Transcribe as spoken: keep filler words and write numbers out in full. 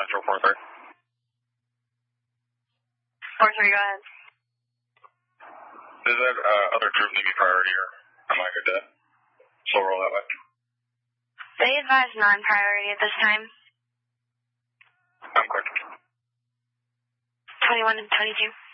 Central four three. four three, go ahead. Does that uh, other group need to be priority, or am I good to slow roll that way? They advise non-priority at this time. I'm quick. twenty-one and twenty-two.